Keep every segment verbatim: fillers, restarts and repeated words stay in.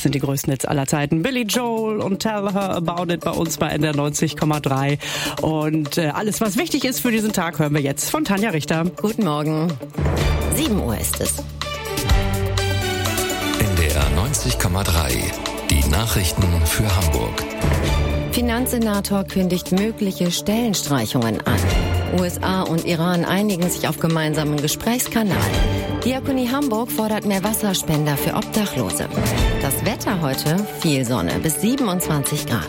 Das sind die größten Hits aller Zeiten. Billy Joel und Tell Her About It bei uns bei N D R neunzig Komma drei. Und äh, alles, was wichtig ist für diesen Tag, hören wir jetzt von Tanja Richter. Guten Morgen. sieben Uhr ist es. N D R neunzig Komma drei. Die Nachrichten für Hamburg. Finanzsenator kündigt mögliche Stellenstreichungen an. U S A und Iran einigen sich auf gemeinsamen Gesprächskanal. Diakonie Hamburg fordert mehr Wasserspender für Obdachlose. Das Wetter heute, viel Sonne bis siebenundzwanzig Grad.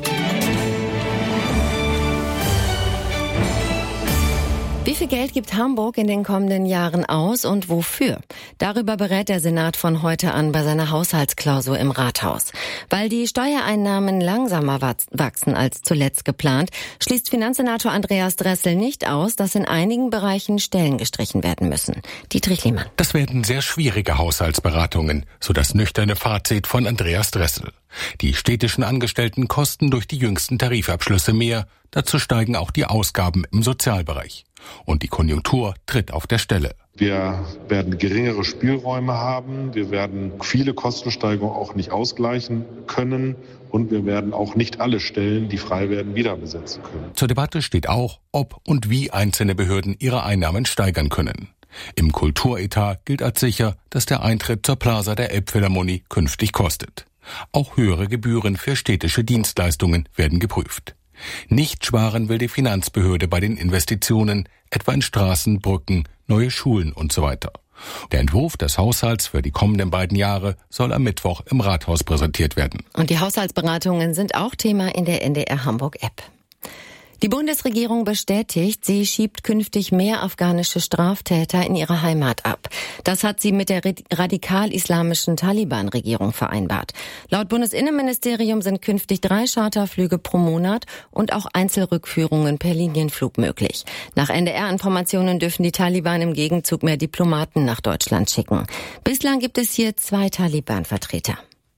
Wie viel Geld gibt Hamburg in den kommenden Jahren aus und wofür? Darüber berät der Senat von heute an bei seiner Haushaltsklausur im Rathaus. Weil die Steuereinnahmen langsamer wachsen als zuletzt geplant, schließt Finanzsenator Andreas Dressel nicht aus, dass in einigen Bereichen Stellen gestrichen werden müssen. Dietrich Lehmann. Das werden sehr schwierige Haushaltsberatungen, so das nüchterne Fazit von Andreas Dressel. Die städtischen Angestellten kosten durch die jüngsten Tarifabschlüsse mehr. Dazu steigen auch die Ausgaben im Sozialbereich. Und die Konjunktur tritt auf der Stelle. Wir werden geringere Spielräume haben. Wir werden viele Kostensteigerungen auch nicht ausgleichen können. Und wir werden auch nicht alle Stellen, die frei werden, wieder besetzen können. Zur Debatte steht auch, ob und wie einzelne Behörden ihre Einnahmen steigern können. Im Kulturetat gilt als sicher, dass der Eintritt zur Plaza der Elbphilharmonie künftig kostet. Auch höhere Gebühren für städtische Dienstleistungen werden geprüft. Nicht sparen will die Finanzbehörde bei den Investitionen, etwa in Straßen, Brücken, neue Schulen und so weiter. Der Entwurf des Haushalts für die kommenden beiden Jahre soll am Mittwoch im Rathaus präsentiert werden. Und die Haushaltsberatungen sind auch Thema in der N D R Hamburg-App. Die Bundesregierung bestätigt, sie schiebt künftig mehr afghanische Straftäter in ihre Heimat ab. Das hat sie mit der radikal-islamischen Taliban-Regierung vereinbart. Laut Bundesinnenministerium sind künftig drei Charterflüge pro Monat und auch Einzelrückführungen per Linienflug möglich. Nach N D R-Informationen dürfen die Taliban im Gegenzug mehr Diplomaten nach Deutschland schicken. Bislang gibt es hier zwei Taliban-Vertreter.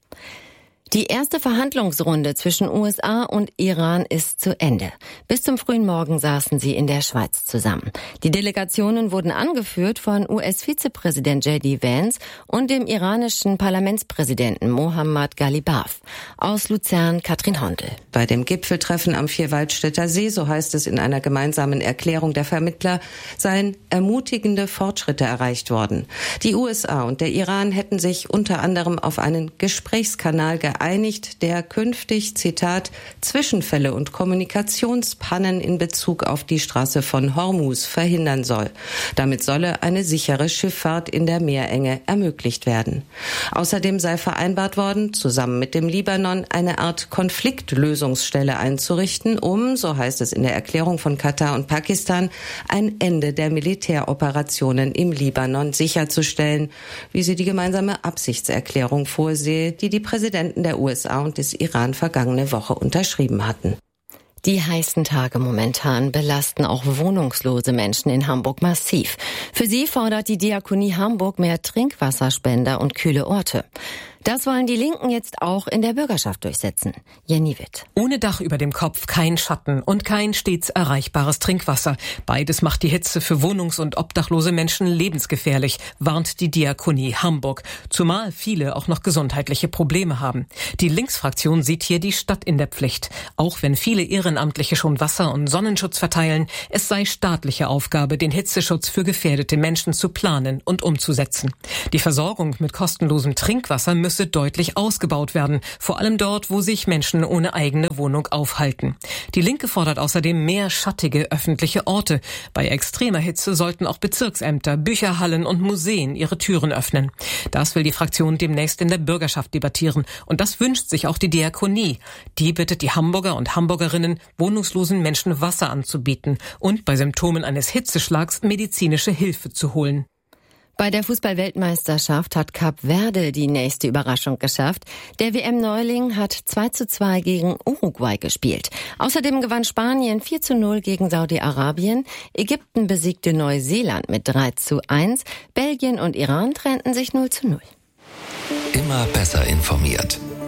Die erste Verhandlungsrunde zwischen U S A und Iran ist zu Ende. Bis zum frühen Morgen saßen sie in der Schweiz zusammen. Die Delegationen wurden angeführt von U S-Vizepräsident J D Vance und dem iranischen Parlamentspräsidenten Mohammad Ghalibaf. Aus Luzern Katrin Hondel. Bei dem Gipfeltreffen am Vierwaldstätter See, so heißt es in einer gemeinsamen Erklärung der Vermittler, seien ermutigende Fortschritte erreicht worden. Die U S A und der Iran hätten sich unter anderem auf einen Gesprächskanal geeinigt, einigt, der künftig, Zitat, Zwischenfälle und Kommunikationspannen in Bezug auf die Straße von Hormuz verhindern soll. Damit solle eine sichere Schifffahrt in der Meerenge ermöglicht werden. Außerdem sei vereinbart worden, zusammen mit dem Libanon eine Art Konfliktlösungsstelle einzurichten, um, so heißt es in der Erklärung von Katar und Pakistan, ein Ende der Militäroperationen im Libanon sicherzustellen, wie sie die gemeinsame Absichtserklärung vorsehe, die die Präsidenten der U S A und des Iran vergangene Woche unterschrieben hatten. Die heißen Tage momentan belasten auch wohnungslose Menschen in Hamburg massiv. Für sie fordert die Diakonie Hamburg mehr Trinkwasserspender und kühle Orte. Das wollen die Linken jetzt auch in der Bürgerschaft durchsetzen. Jenny Witt. Ohne Dach über dem Kopf, kein Schatten und kein stets erreichbares Trinkwasser. Beides macht die Hitze für wohnungs- und obdachlose Menschen lebensgefährlich, warnt die Diakonie Hamburg. Zumal viele auch noch gesundheitliche Probleme haben. Die Linksfraktion sieht hier die Stadt in der Pflicht. Auch wenn viele Ehrenamtliche schon Wasser- und Sonnenschutz verteilen, es sei staatliche Aufgabe, den Hitzeschutz für gefährdete Menschen zu planen und umzusetzen. Die Versorgung mit kostenlosem Trinkwasser müsse deutlich ausgebaut werden, vor allem dort, wo sich Menschen ohne eigene Wohnung aufhalten. Die Linke fordert außerdem mehr schattige öffentliche Orte. Bei extremer Hitze sollten auch Bezirksämter, Bücherhallen und Museen ihre Türen öffnen. Das will die Fraktion demnächst in der Bürgerschaft debattieren. Und das wünscht sich auch die Diakonie. Die bittet die Hamburger und Hamburgerinnen, wohnungslosen Menschen Wasser anzubieten und bei Symptomen eines Hitzeschlags medizinische Hilfe zu holen. Bei der Fußball-Weltmeisterschaft hat Kap Verde die nächste Überraschung geschafft. Der W M-Neuling hat zwei zu zwei gegen Uruguay gespielt. Außerdem gewann Spanien vier zu null gegen Saudi-Arabien. Ägypten besiegte Neuseeland mit drei zu eins. Belgien und Iran trennten sich null zu null. Immer besser informiert. N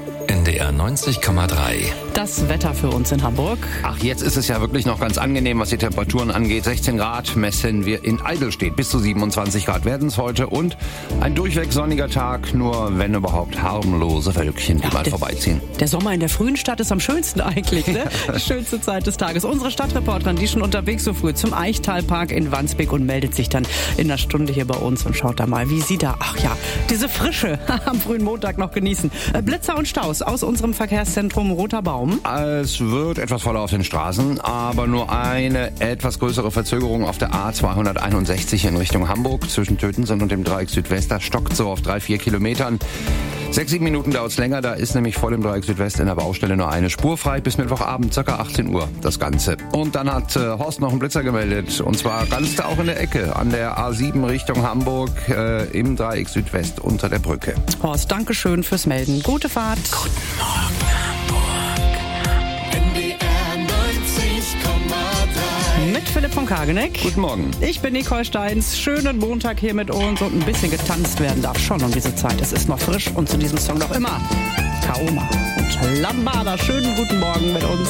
D R neunzig Komma drei. Das Wetter für uns in Hamburg. Ach, jetzt ist es ja wirklich noch ganz angenehm, was die Temperaturen angeht. sechzehn Grad messen wir in Eidelstedt. Bis zu siebenundzwanzig Grad werden es heute. Und ein durchweg sonniger Tag, nur wenn überhaupt harmlose Wölkchen, die ja, mal der, vorbeiziehen. Der Sommer in der frühen Stadt ist am schönsten eigentlich, ne? Die schönste Zeit des Tages. Unsere Stadtreporterin, die schon unterwegs so früh zum Eichtalpark in Wandsbek und meldet sich dann in einer Stunde hier bei uns und schaut da mal, wie sie da, ach ja, diese Frische am frühen Montag noch genießen. Blitzer und Staus aus unserem Verkehrszentrum Roter Baum. Es wird etwas voller auf den Straßen, aber nur eine etwas größere Verzögerung auf der A zweihunderteinundsechzig in Richtung Hamburg zwischen Tötensen und dem Dreieck Südwest. Das stockt so auf drei, vier Kilometern. Sechs, sieben Minuten dauert es länger, da ist nämlich voll im Dreieck Südwest in der Baustelle nur eine Spur frei bis Mittwochabend, ca. achtzehn Uhr das Ganze. Und dann hat äh, Horst noch einen Blitzer gemeldet, und zwar ganz da auch in der Ecke, an der A sieben Richtung Hamburg, äh, im Dreieck Südwest unter der Brücke. Horst, danke schön fürs Melden. Gute Fahrt. Guten Morgen, Hamburg. N D R neunzig Komma drei. Mit Philipp von Kageneck. Guten Morgen. Ich bin Nicole Steins. Schönen Montag hier mit uns, und ein bisschen getanzt werden darf schon um diese Zeit. Es ist noch frisch, und zu diesem Song noch immer Kaoma und Lambada. Schönen guten Morgen mit uns.